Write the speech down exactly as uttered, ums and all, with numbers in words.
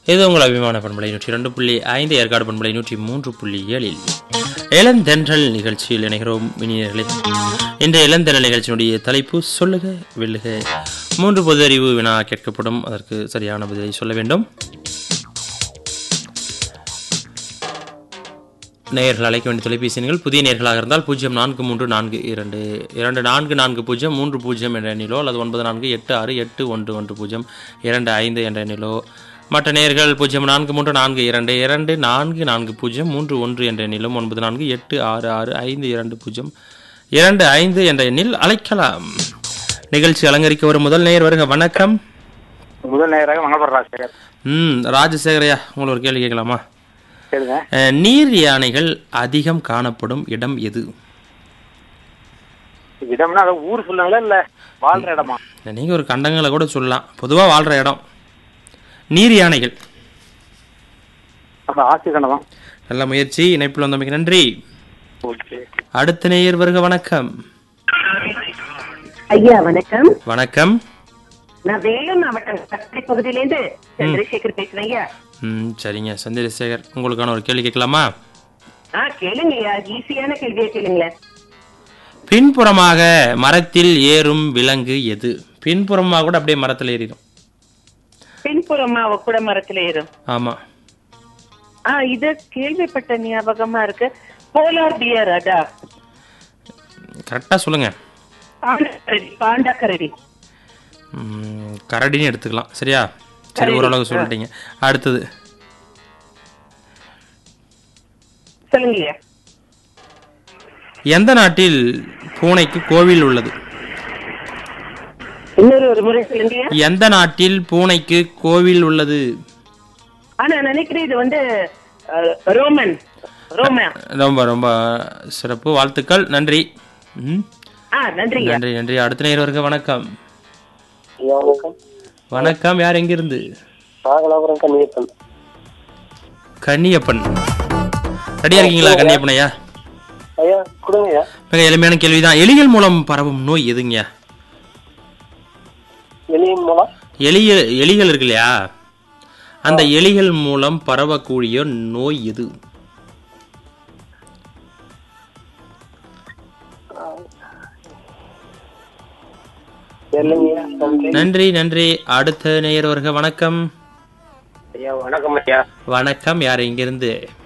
இது உங்கள் அபிமான பண்பலை நூற்றி இரண்டு புள்ளி ஐந்து, ஏற்காடு பண்பலை நூற்றி மூன்று புள்ளி ஏழில் இளந்தென்றல் நிகழ்ச்சியில் இணைகிறோம் இனியர்களே. இன்றைய இளந்தென்றல் நிகழ்ச்சியினுடைய தலைப்பு சொல்லுக வெல்லுக. மூன்று பொது அறிவு வினா கேட்கப்படும். அதற்கு சரியான பதிலை சொல்ல வேண்டும். நேயர்கள் அழைக்க வேண்டிய தொலைபேசி எண்கள் புதிய நேயர்களாக இருந்தால் பூஜ்ஜியம் நான்கு மூன்று நான்கு இரண்டு இரண்டு நான்கு நான்கு பூஜ்ஜியம் மூன்று பூஜ்ஜியம் என்ற எண்ணிலோ அல்லது ஒன்பது நான்கு எட்டு ஆறு எட்டு ஒன்று ஒன்று பூஜ்ஜியம் இரண்டு ஐந்து என்ற எண்ணிலோ, மற்ற நேயர்கள் பூஜ்ஜியம் நான்கு மூன்று நான்கு இரண்டு இரண்டு நான்கு நான்கு பூஜ்ஜியம் மூன்று ஒன்று என்ற எண்ணிலும் ஒன்பது நான்கு எட்டு ஆறு ஆறு ஐந்து இரண்டு பூஜ்ஜியம் இரண்டு ஐந்து என்ற எண்ணில் அழைக்கலாம். நிகழ்ச்சி அலங்கரிக்க வரும் முதல் நேயர் வருக. வணக்கம். முதல் நேயராக மங்களபுரம் ராஜசேகர். ம் ராஜசேகரையா, உங்களை ஒரு கேள்வி கேட்கலாமா? சரிங்க. நீர் யானைகள் அதிகம் காணப்படும் இடம் எது? இடம்னா அது ஊர் சொல்லுங்களா இல்ல வாழ்ற இடமா? நீங்க ஒரு கண்டங்களை கூட சொல்லலாம், பொதுவா வாழ்ற இடம். நீர் யானைகள் ஆசி கண்டனம். நல்ல முயற்சி. இணைப்பில் வந்தமைக்கு நன்றி. அடுத்த நேயர் வருக. வணக்கம். ஐயா வணக்கம். வணக்கம். நான் வேலூர் மாவட்டம் கட்டளை பகுதியிலேருந்து சந்திரசேகர் பேசுறேன் ஐயா. ம் சரிங்க சந்திரசேகர், உங்களுக்கான ஒரு கேள்வி கேட்கலாமா? ஆ கேளுங்க ஐயா, ஈஸியான கேள்வியா கேளுங்களேன். பின்புறமாக மரத்தில் ஏறும் விலங்கு எது? பின்புறமாக கூட அப்படியே மரத்தில் ஏறிடும். பின்புறமா கூட மரத்துல ஏறும்? ஆமா. ஆ இது கேள்விப்பட்ட ஞாபகமா இருக்கு. Polar bear. அதா கரெக்டா சொல்லுங்க. பாண்டா கரடி. கரடின்னு எடுத்துக்கலாம். சரியா? சரி, ஓரளவு சொல்லிட்டீங்க. அடுத்தது சொல்லுங்க. எந்த நாட்டில் பூனைக்கு கோவில் உள்ளது? இன்னொரு ஒரு முறை சொல்லுங்க. எந்த நாட்டில் பூனைக்கு கோவில் உள்ளது? ஆனா நினைக்கிறேன் இது வந்து ரோமன். ரோமன். ரொம்ப ரொம்ப சிறப்பு, வாழ்த்துக்கள். நன்றி. நன்றி நன்றி நன்றி. அடுத்த நேயர் வருக. வணக்கம். வணக்கம். யார் எங்கிருந்து? கன்னியப்பன். கன்னியப்பன் ரெடியா இருக்கீங்களா? கன்னியப்பன் ஐயா, மிக எளிமையான கேள்விதான். எலிகள் மூலம் பரவும் நோய் எதுங்க? எலிய எலிகள் இருக்கு இல்லையா, அந்த எலிகள் மூலம் பரவக்கூடிய நோய் எது? நன்றி நன்றி. அடுத்த நேயர் வருக. வணக்கம். வணக்கம் ஐயா. வணக்கம். யார் எங்கிருந்து?